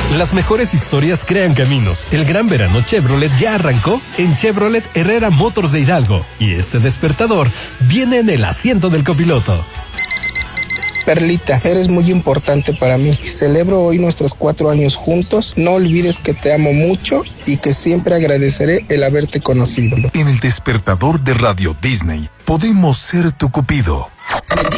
Las mejores historias crean caminos. El gran verano Chevrolet ya arrancó en Chevrolet Herrera Motors de Hidalgo. Y este despertador viene en el asiento del copiloto. Perlita, eres muy importante para mí. Celebro hoy nuestros 4 años juntos. No olvides que te amo mucho y que siempre agradeceré el haberte conocido. En el despertador de Radio Disney, podemos ser tu cupido.